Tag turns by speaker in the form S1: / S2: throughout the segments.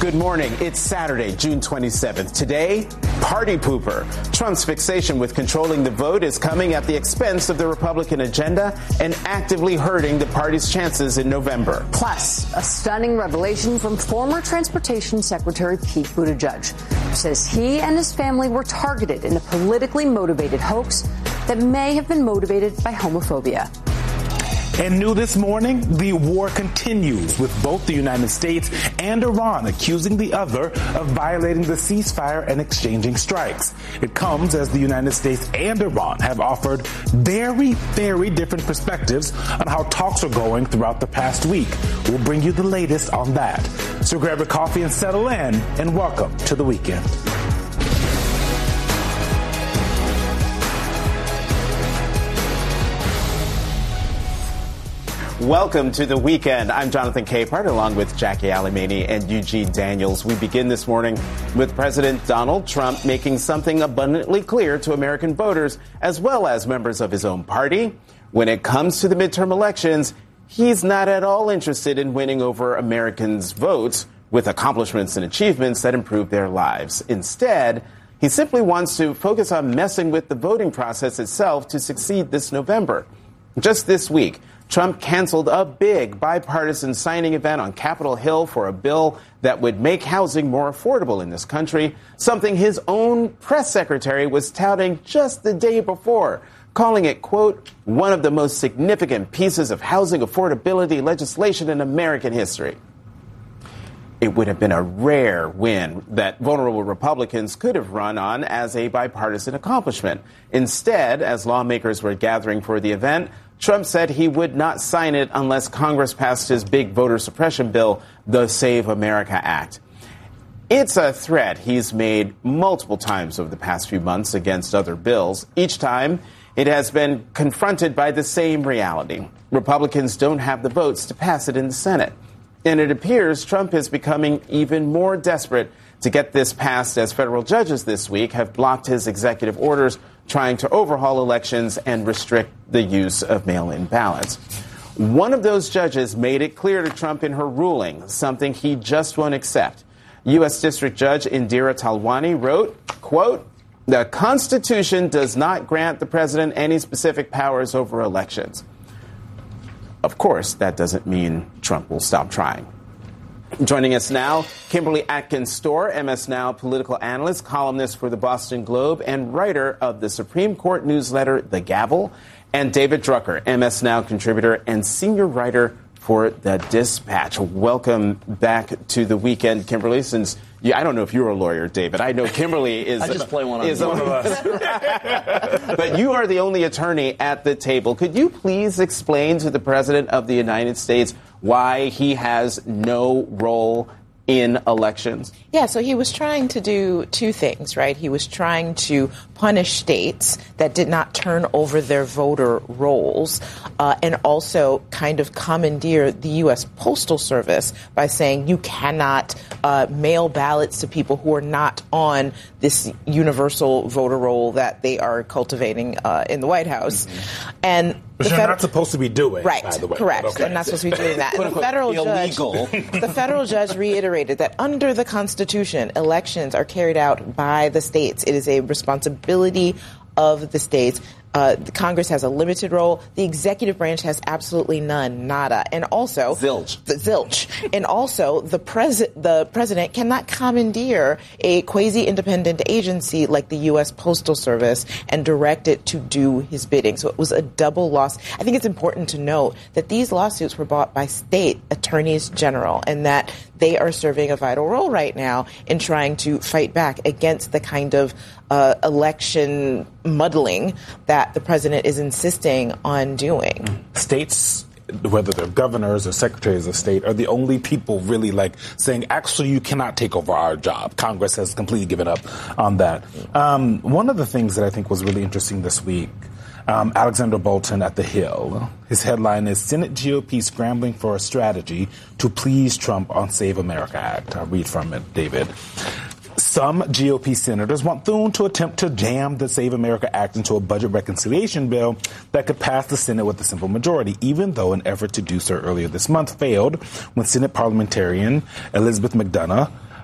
S1: Good morning. It's Saturday, June 27th. Today, party pooper. Trump's fixation with controlling the vote is coming at the expense of the Republican agenda and actively hurting the party's chances in November.
S2: Plus, a stunning revelation from former Transportation Secretary Pete Buttigieg, who says he and his family were targeted in a politically motivated hoax that may have been motivated by homophobia.
S3: And new this morning, the war continues with both the United States and Iran accusing the other of violating the ceasefire and exchanging strikes. It comes as the United States and Iran have offered very, very different perspectives on how talks are going throughout the past week. We'll bring you the latest on that. So grab your coffee and settle in, and welcome to the weekend.
S1: Welcome to the weekend. I'm Jonathan Capehart, along with Jackie Alemany and Eugene Daniels. We begin this morning with President Donald Trump making something abundantly clear to American voters, as well as members of his own party. When it comes to the midterm elections, he's not at all interested in winning over Americans' votes with accomplishments and achievements that improve their lives. Instead, he simply wants to focus on messing with the voting process itself to succeed this November. Just this week, Trump canceled a big bipartisan signing event on Capitol Hill for a bill that would make housing more affordable in this country, something his own press secretary was touting just the day before, calling it, quote, one of the most significant pieces of housing affordability legislation in American history. It would have been a rare win that vulnerable Republicans could have run on as a bipartisan accomplishment. Instead, as lawmakers were gathering for the event, Trump said he would not sign it unless Congress passed his big voter suppression bill, the Save America Act. It's a threat he's made multiple times over the past few months against other bills. Each time, it has been confronted by the same reality. Republicans don't have the votes to pass it in the Senate. And it appears Trump is becoming even more desperate to get this passed as federal judges this week have blocked his executive orders trying to overhaul elections and restrict the use of mail-in ballots. One of those judges made it clear to Trump in her ruling, something he just won't accept. U.S. District Judge Indira Talwani wrote, quote, the Constitution does not grant the president any specific powers over elections. Of course, that doesn't mean Trump will stop trying. Joining us now, Kimberly Atkins-Stohr, MS Now political analyst, columnist for the Boston Globe, and writer of the Supreme Court newsletter, The Gavel, and David Drucker, MS Now contributor and senior writer for The Dispatch. Welcome back to the weekend, Kimberly. Since I don't know if you're a lawyer, David. I know Kimberly is.
S4: I just play one of
S1: us. But you are the only attorney at the table. Could you please explain to the President of the United States why he has no role in elections?
S5: Yeah, so he was trying to do two things, right? He was trying to punish states that did not turn over their voter rolls and also kind of commandeer the U.S. Postal Service by saying you cannot mail ballots to people who are not on this universal voter roll that they are cultivating in the White House. Mm-hmm. And
S3: which they're not supposed to be doing,
S5: right,
S3: by the way.
S5: Correct.
S3: Okay.
S5: They're not supposed to be doing that. The federal judge reiterated that under the Constitution, elections are carried out by the states. It is a responsibility of the states. The Congress has a limited role. The executive branch has absolutely none, nada. And also zilch. And also the president cannot commandeer a quasi-independent agency like the U.S. Postal Service and direct it to do his bidding. So it was a double loss. I think it's important to note that these lawsuits were brought by state attorneys general and that they are serving a vital role right now in trying to fight back against the kind of election muddling that the president is insisting on doing.
S3: States, whether they're governors or secretaries of state, are the only people really saying, actually, you cannot take over our job. Congress has completely given up on that. One of the things that I think was really interesting this week, Alexander Bolton at The Hill, his headline is Senate GOP scrambling for a strategy to please Trump on Save America Act. I'll read from it, David. Some GOP senators want Thune to attempt to jam the Save America Act into a budget reconciliation bill that could pass the Senate with a simple majority, even though an effort to do so earlier this month failed when Senate parliamentarian Elizabeth McDonough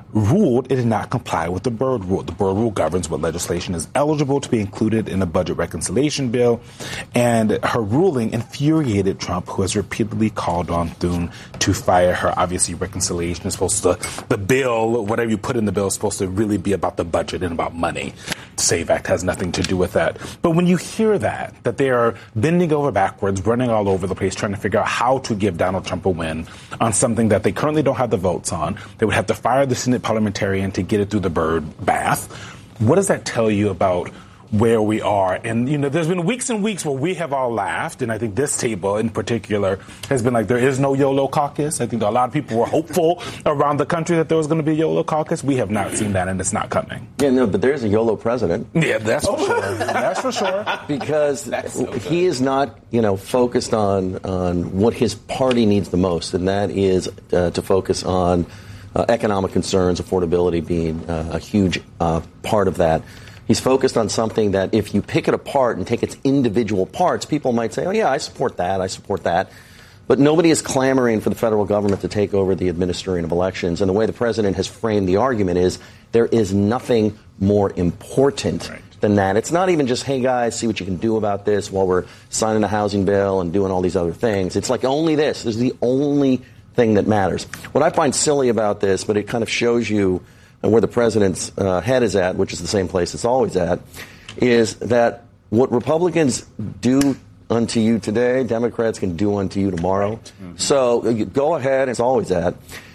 S3: ruled it did not comply with the Byrd Rule. The Byrd Rule governs what legislation is eligible to be included in a budget reconciliation bill, and her ruling infuriated Trump, who has repeatedly called on Thune to fire her. Obviously, reconciliation is supposed to, the bill, whatever you put in the bill, is supposed to really be about the budget and about money. The SAVE Act has nothing to do with that. But when you hear that they are bending over backwards, running all over the place, trying to figure out how to give Donald Trump a win on something that they currently don't have the votes on, they would have to fire the Senate parliamentarian to get it through the Byrd bath. What does that tell you about where we are? And, there's been weeks and weeks where we have all laughed, and I think this table in particular has been like, there is no YOLO caucus. I think a lot of people were hopeful around the country that there was going to be a YOLO caucus. We have not seen that, and it's not coming.
S4: Yeah, no, but there's a YOLO president.
S3: Yeah, that's for sure. That's for sure.
S4: Because he is not, focused on what his party needs the most, and that is to focus on economic concerns, affordability being a huge part of that. He's focused on something that if you pick it apart and take its individual parts, people might say, oh, yeah, I support that. But nobody is clamoring for the federal government to take over the administering of elections. And the way the president has framed the argument is there is nothing more important than that. It's not even just, hey, guys, see what you can do about this while we're signing a housing bill and doing all these other things. It's like only this. This is the only thing that matters. What I find silly about this, but it kind of shows you where the president's head is at, which is the same place it's always at, is that what Republicans do unto you today, Democrats can do unto you tomorrow. Right. Mm-hmm. So go ahead, it's always at,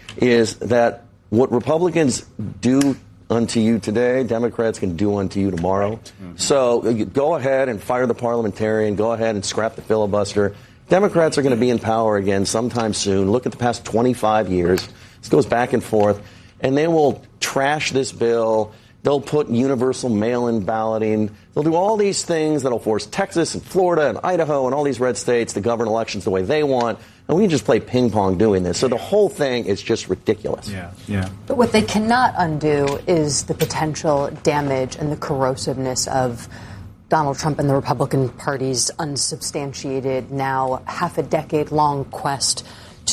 S4: is that what Republicans do unto you today, Democrats can do unto you tomorrow. Right. Mm-hmm. So go ahead and fire the parliamentarian, go ahead and scrap the filibuster. Democrats are going to be in power again sometime soon. Look at the past 25 years. This goes back and forth. And they will trash this bill. They'll put universal mail-in balloting. They'll do all these things that'll force Texas and Florida and Idaho and all these red states to govern elections the way they want. And we can just play ping pong doing this. So the whole thing is just ridiculous.
S3: Yeah.
S2: But what they cannot undo is the potential damage and the corrosiveness of Donald Trump and the Republican Party's unsubstantiated, now half a decade-long quest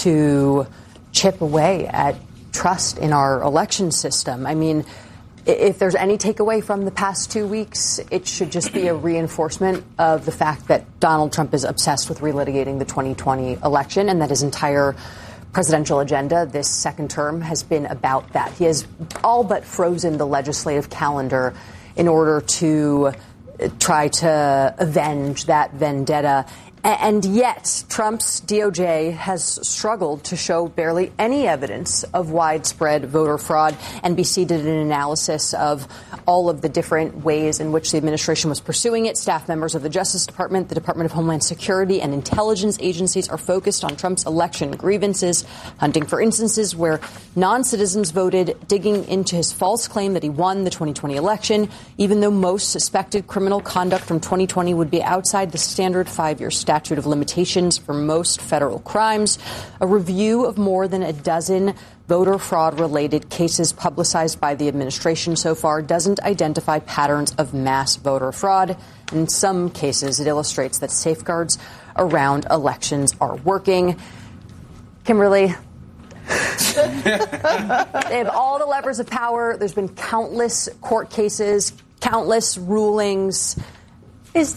S2: to chip away at trust in our election system. I mean, if there's any takeaway from the past 2 weeks, it should just be a reinforcement of the fact that Donald Trump is obsessed with relitigating the 2020 election and that his entire presidential agenda this second term has been about that. He has all but frozen the legislative calendar in order to try to avenge that vendetta. And yet, Trump's DOJ has struggled to show barely any evidence of widespread voter fraud. NBC did an analysis of all of the different ways in which the administration was pursuing it. Staff members of the Justice Department, the Department of Homeland Security, and intelligence agencies are focused on Trump's election grievances, hunting for instances where non-citizens voted, digging into his false claim that he won the 2020 election, even though most suspected criminal conduct from 2020 would be outside the standard 5-year statute of limitations for most federal crimes. A review of more than a dozen voter fraud-related cases publicized by the administration so far doesn't identify patterns of mass voter fraud. In some cases, it illustrates that safeguards around elections are working. Kimberly, they have all the levers of power. There's been countless court cases, countless rulings. Is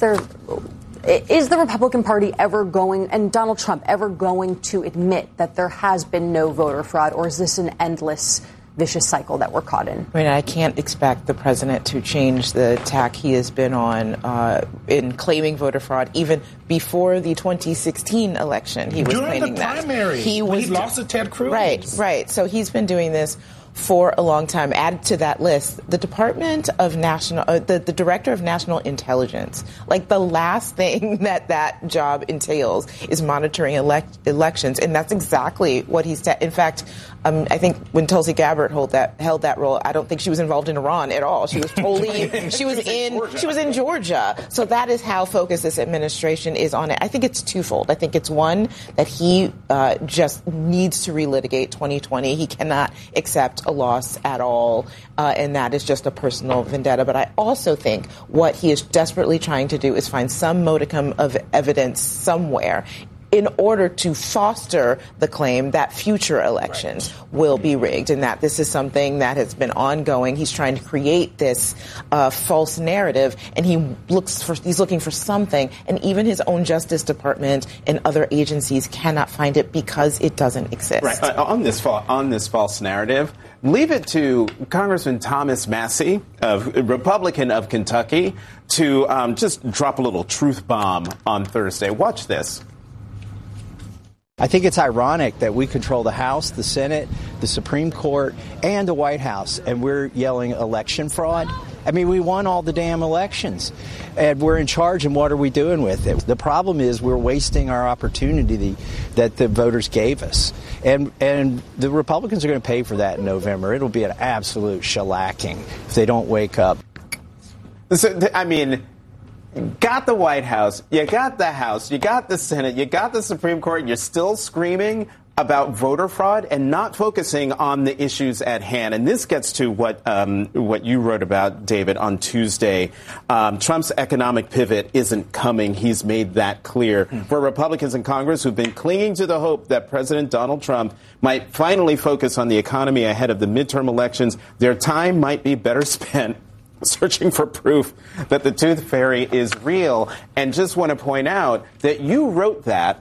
S2: the Republican Party ever going, and Donald Trump ever going to admit that there has been no voter fraud, or is this an endless, vicious cycle that we're caught in?
S5: I mean, I can't expect the president to change the tack he has been on in claiming voter fraud. Even before the 2016 election, he was claiming that. During the primary, he
S3: lost to Ted Cruz.
S5: Right. So he's been doing this for a long time. Add to that list the Department of National, the Director of National Intelligence. Like, the last thing that job entails is monitoring elections, and that's exactly what he's. In fact, I think when Tulsi Gabbard held that role, I don't think she was involved in Iran at all. She was totally she was in Georgia. So that is how focused this administration is on it. I think it's twofold. I think it's one that he just needs to relitigate 2020. He cannot accept a loss at all, and that is just a personal vendetta. But I also think what he is desperately trying to do is find some modicum of evidence somewhere in order to foster the claim that future elections will be rigged, and that this is something that has been ongoing. He's trying to create this false narrative, and he's looking for something, and even his own Justice Department and other agencies cannot find it because it doesn't exist.
S1: Right. On this false narrative, leave it to Congressman Thomas Massie, Republican of Kentucky, to just drop a little truth bomb on Thursday. Watch this.
S6: I think it's ironic that we control the House, the Senate, the Supreme Court, and the White House, and we're yelling election fraud. I mean, we won all the damn elections, and we're in charge, and what are we doing with it? The problem is we're wasting our opportunity that the voters gave us, and the Republicans are going to pay for that in November. It'll be an absolute shellacking if they don't wake up.
S1: So, I mean, got the White House, you got the House, you got the Senate, you got the Supreme Court, and you're still screaming about voter fraud and not focusing on the issues at hand. And this gets to what you wrote about, David, on Tuesday. Trump's economic pivot isn't coming. He's made that clear. For Republicans in Congress who've been clinging to the hope that President Donald Trump might finally focus on the economy ahead of the midterm elections, their time might be better spent searching for proof that the tooth fairy is real. And just want to point out that you wrote that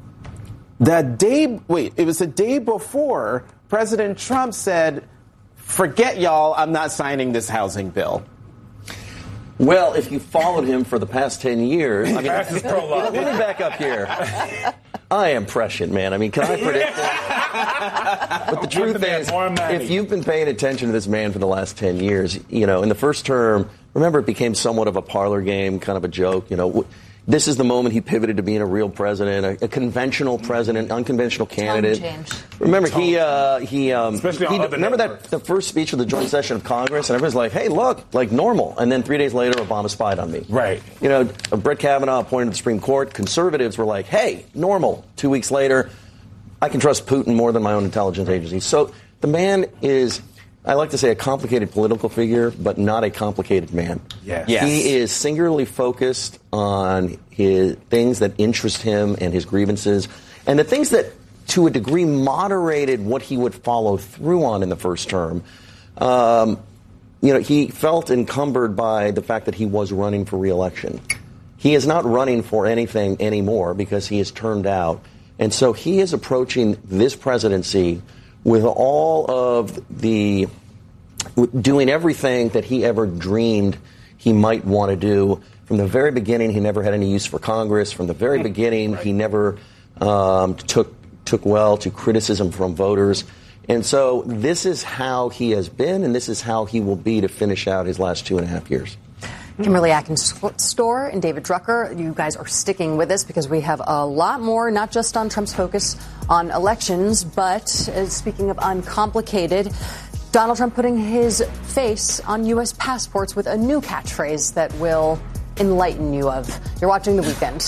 S1: it was the day before President Trump said, forget y'all, I'm not signing this housing bill.
S4: Well, if you followed him for the past 10 years, I mean, let me back up here. I am prescient, man. I mean, can I predict that? But the truth is, if you've been paying attention to this man for the last 10 years, you know, in the first term, remember it became somewhat of a parlor game, kind of a joke, you know. This is the moment he pivoted to being a real president, a conventional president, unconventional candidate. Remember, remember that the first speech of the joint session of Congress, and everyone's like, "Hey, look, like normal." And then 3 days later, Obama spied on me.
S3: Right.
S4: You know, Brett Kavanaugh appointed to the Supreme Court. Conservatives were like, "Hey, normal." 2 weeks later, I can trust Putin more than my own intelligence agencies. So the man is, I like to say, a complicated political figure, but not a complicated man.
S3: Yes.
S4: He is singularly focused on his things that interest him and his grievances, and the things that, to a degree, moderated what he would follow through on in the first term. You know, he felt encumbered by the fact that he was running for re-election. He is not running for anything anymore because he is turned out. And so he is approaching this presidency with all of the doing everything that he ever dreamed he might want to do. From the very beginning, he never had any use for Congress. From the very beginning, he never took well to criticism from voters. And so this is how he has been, and this is how he will be to finish out his last 2.5 years.
S2: Kimberly Atkins-Storr and David Drucker, you guys are sticking with us because we have a lot more, not just on Trump's focus on elections, but speaking of uncomplicated, Donald Trump putting his face on U.S. passports with a new catchphrase that will enlighten you of. You're watching The Weekend.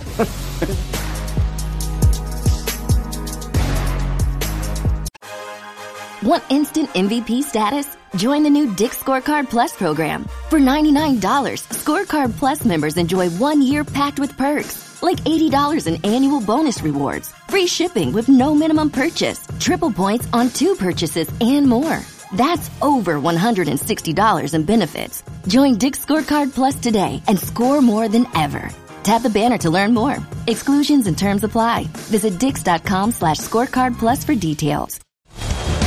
S7: Want instant MVP status? Join the new Dick's Scorecard Plus program. For $99, Scorecard Plus members enjoy 1 year packed with perks, like $80 in annual bonus rewards, free shipping with no minimum purchase, triple points on 2 purchases, and more. That's over $160 in benefits. Join Dick's Scorecard Plus today and score more than ever. Tap the banner to learn more. Exclusions and terms apply. Visit Dix.com/scorecard plus for details.